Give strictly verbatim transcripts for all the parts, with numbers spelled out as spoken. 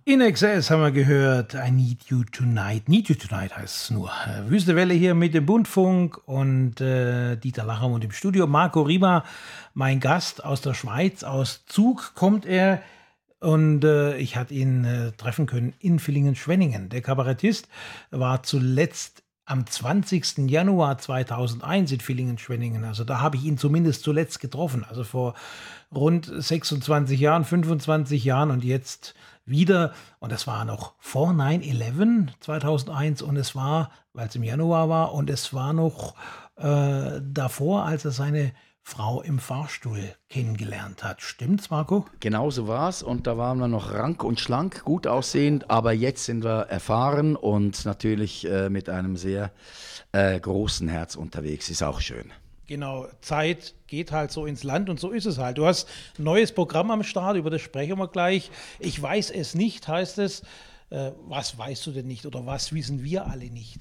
In Excess haben wir gehört, I Need You Tonight. Need You Tonight heißt es nur. Wüste Welle hier mit dem Bundfunk und äh, Dieter Lachem und im Studio. Marco Rima, mein Gast aus der Schweiz. Aus Zug kommt er und äh, ich hatte ihn äh, treffen können in Villingen-Schwenningen. Der Kabarettist war zuletzt am zwanzigsten Januar zweitausendeins in Villingen-Schwenningen. Also da habe ich ihn zumindest zuletzt getroffen. Also vor rund sechsundzwanzig Jahren, fünfundzwanzig Jahren und jetzt wieder. Und das war noch vor neun elf zweitausendeins und es war, weil es im Januar war, und es war noch äh, davor, als er seine Frau im Fahrstuhl kennengelernt hat. Stimmt's, Marco? Genau so war's. Und da waren wir noch rank und schlank, gut aussehend. Aber jetzt sind wir erfahren und natürlich äh, mit einem sehr äh, großen Herz unterwegs. Ist auch schön. Genau, Zeit geht halt so ins Land und so ist es halt. Du hast ein neues Programm am Start, über das sprechen wir gleich. Ich weiß es nicht, heißt es. Äh, was weißt du denn nicht oder was wissen wir alle nicht?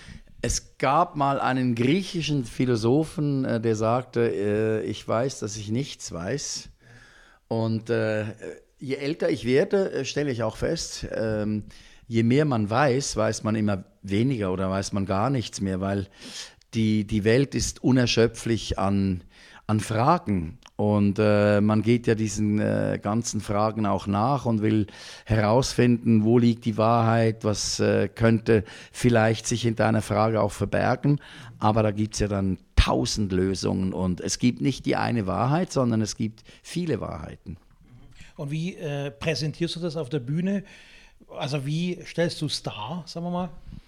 Es gab mal einen griechischen Philosophen, äh, der sagte, äh, ich weiß, dass ich nichts weiß. Und äh, je älter ich werde, äh, stelle ich auch fest, äh, je mehr man weiß, weiß man immer weniger oder weiß man gar nichts mehr, weil Die, die Welt ist unerschöpflich an, an Fragen und äh, man geht ja diesen äh, ganzen Fragen auch nach und will herausfinden, wo liegt die Wahrheit, was äh, könnte vielleicht sich hinter einer Frage auch verbergen, aber da gibt es ja dann tausend Lösungen und es gibt nicht die eine Wahrheit, sondern es gibt viele Wahrheiten. Und wie äh, präsentierst du das auf der Bühne? Also wie stellst du es dar, sagen wir mal?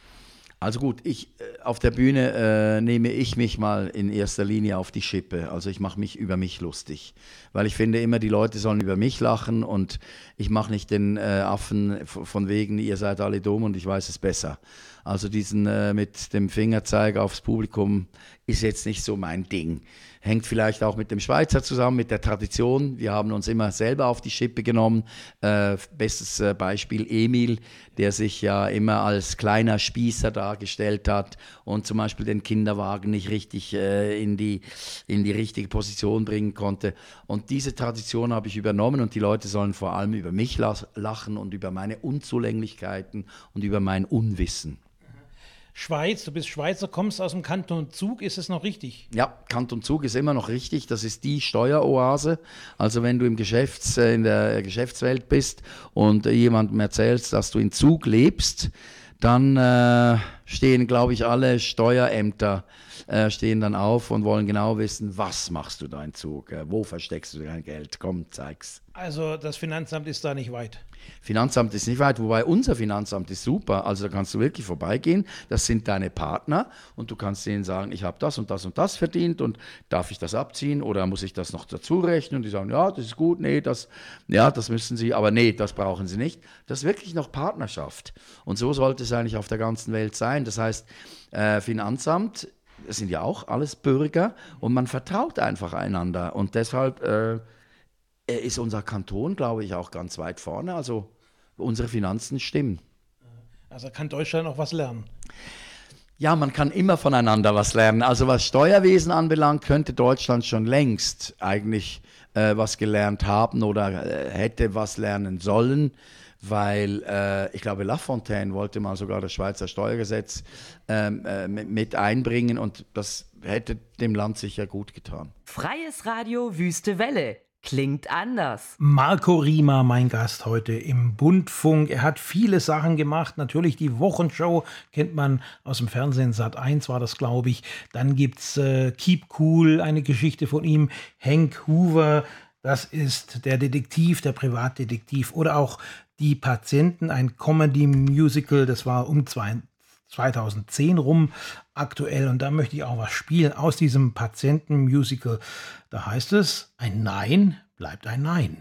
Also gut, ich, auf der Bühne äh, nehme ich mich mal in erster Linie auf die Schippe. Also ich mache mich über mich lustig, weil ich finde immer, die Leute sollen über mich lachen und ich mache nicht den äh, Affen von wegen, ihr seid alle dumm und ich weiß es besser. Also diesen äh, mit dem Fingerzeig aufs Publikum ist jetzt nicht so mein Ding. Hängt vielleicht auch mit dem Schweizer zusammen, mit der Tradition. Wir haben uns immer selber auf die Schippe genommen. Äh, bestes äh, Beispiel Emil, der sich ja immer als kleiner Spießer dargestellt hat und zum Beispiel den Kinderwagen nicht richtig äh, in die, in die richtige Position bringen konnte. Und diese Tradition habe ich übernommen und die Leute sollen vor allem über mich lachen und über meine Unzulänglichkeiten und über mein Unwissen. Schweiz, du bist Schweizer, kommst aus dem Kanton Zug, ist es noch richtig? Ja, Kanton Zug ist immer noch richtig, das ist die Steueroase. Also wenn du im Geschäfts-, in der Geschäftswelt bist und jemandem erzählst, dass du in Zug lebst, dann äh, stehen, glaube ich, alle Steuerämter äh, stehen dann auf und wollen genau wissen, was machst du da in Zug, äh, wo versteckst du dein Geld, komm, zeig's. Also das Finanzamt ist da nicht weit? Finanzamt ist nicht weit, wobei unser Finanzamt ist super, also da kannst du wirklich vorbeigehen, das sind deine Partner und du kannst denen sagen, ich habe das und das und das verdient und darf ich das abziehen oder muss ich das noch dazu rechnen? Und die sagen, ja, das ist gut, nee, das, ja, das müssen sie, aber nee, das brauchen sie nicht. Das ist wirklich noch Partnerschaft und so sollte es eigentlich auf der ganzen Welt sein. Das heißt, äh, Finanzamt, das sind ja auch alles Bürger und man vertraut einfach einander und deshalb äh, ist unser Kanton, glaube ich, auch ganz weit vorne. Also unsere Finanzen stimmen. Also kann Deutschland auch was lernen? Ja, man kann immer voneinander was lernen. Also was Steuerwesen anbelangt, könnte Deutschland schon längst eigentlich äh, was gelernt haben oder äh, hätte was lernen sollen. Weil äh, ich glaube, Lafontaine wollte mal sogar das Schweizer Steuergesetz ähm, äh, mit einbringen und das hätte dem Land sicher gut getan. Freies Radio Wüste Welle. Klingt anders. Marco Rima, mein Gast heute im Bundfunk. Er hat viele Sachen gemacht. Natürlich die Wochenshow kennt man aus dem Fernsehen. Sat eins war das, glaube ich. Dann gibt's äh, Keep Cool, eine Geschichte von ihm. Hank Hoover, das ist der Detektiv, der Privatdetektiv. Oder auch Die Patienten, ein Comedy-Musical. Das war um zweitausendzehn rum aktuell. Und da möchte ich auch was spielen aus diesem Patienten-Musical. Da heißt es, ein Nein bleibt ein Nein.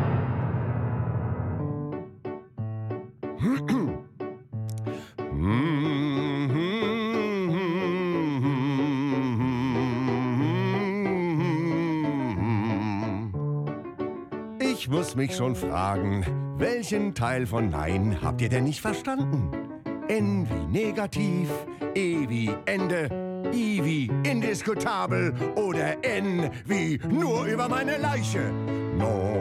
Ich muss mich schon fragen, welchen Teil von Nein habt ihr denn nicht verstanden? N wie negativ, E wie Ende, I wie indiskutabel oder N wie nur über meine Leiche. No.